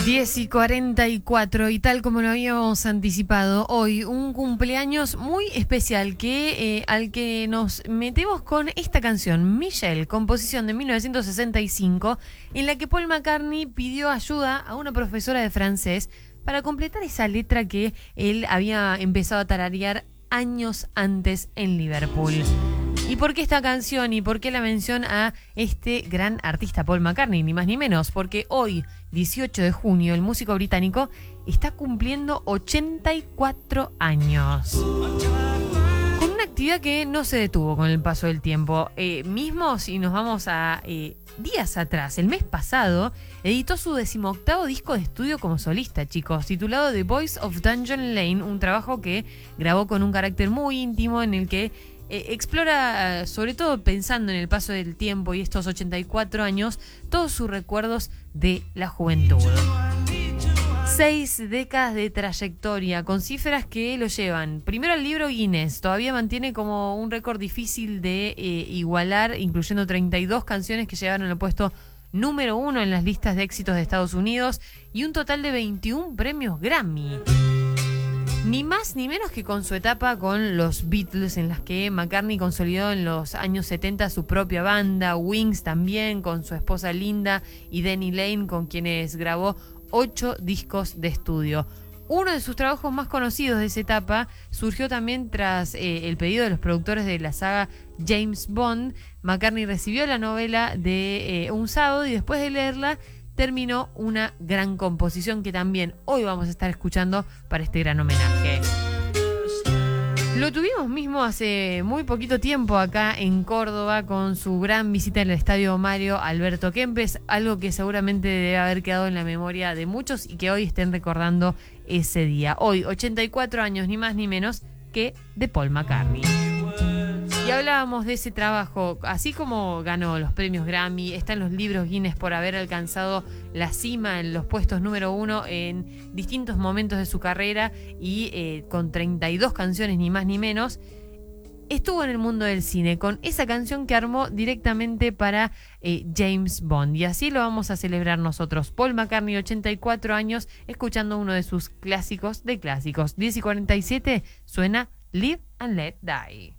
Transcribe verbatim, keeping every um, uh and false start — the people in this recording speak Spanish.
diez y cuarenta y cuatro y tal como lo habíamos anticipado, hoy un cumpleaños muy especial que eh, al que nos metemos con esta canción, Michelle, composición de mil novecientos sesenta y cinco, en la que Paul McCartney pidió ayuda a una profesora de francés para completar esa letra que él había empezado a tararear años antes en Liverpool. ¿Y por qué esta canción y por qué la mención a este gran artista Paul McCartney? Ni más ni menos, porque hoy, dieciocho de junio, el músico británico está cumpliendo ochenta y cuatro años. Con una actividad que no se detuvo con el paso del tiempo. Eh, mismo si nos vamos a eh, días atrás, el mes pasado, editó su decimoctavo disco de estudio como solista, chicos, titulado The Voice of Dungeon Lane, un trabajo que grabó con un carácter muy íntimo en el que Eh, explora, sobre todo pensando en el paso del tiempo y estos ochenta y cuatro años, todos sus recuerdos de la juventud. Seis décadas de trayectoria, con cifras que lo llevan primero al libro Guinness. Todavía mantiene como un récord difícil de eh, igualar, incluyendo treinta y dos canciones que llegaron al puesto número uno en las listas de éxitos de Estados Unidos y un total de veintiún premios Grammy. Ni más ni menos que con su etapa con los Beatles, en las que McCartney consolidó en los años setenta su propia banda, Wings también, con su esposa Linda y Denny Lane, con quienes grabó ocho discos de estudio. Uno de sus trabajos más conocidos de esa etapa surgió también tras eh, el pedido de los productores de la saga James Bond. McCartney recibió la novela de eh, un sábado y después de leerla terminó una gran composición que también hoy vamos a estar escuchando para este gran homenaje. Lo tuvimos mismo hace muy poquito tiempo acá en Córdoba con su gran visita en el Estadio Mario Alberto Kempes, algo que seguramente debe haber quedado en la memoria de muchos y que hoy estén recordando ese día. Hoy, ochenta y cuatro años, ni más ni menos que de Paul McCartney. Y hablábamos de ese trabajo, así como ganó los premios Grammy, está en los libros Guinness por haber alcanzado la cima en los puestos número uno en distintos momentos de su carrera y eh, con treinta y dos canciones, ni más ni menos. Estuvo en el mundo del cine con esa canción que armó directamente para eh, James Bond. Y así lo vamos a celebrar nosotros. Paul McCartney, ochenta y cuatro años, escuchando uno de sus clásicos de clásicos. diez y cuarenta y siete suena Live and Let Die.